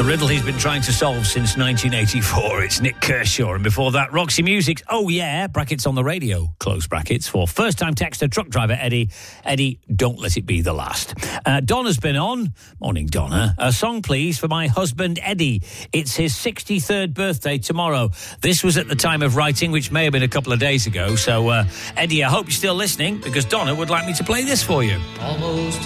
The riddle he's been trying to solve since 1984. It's Nick Kershaw. And before that, Roxy Music's Oh Yeah, brackets on the radio, close brackets, for first-time texter, truck driver Eddie. Eddie, don't let it be the last. Donna's been on. Morning, Donna. A song, please, for my husband, Eddie. It's his 63rd birthday tomorrow. This was at the time of writing, which may have been a couple of days ago. So, Eddie, I hope you're still listening, because Donna would like me to play this for you. Almost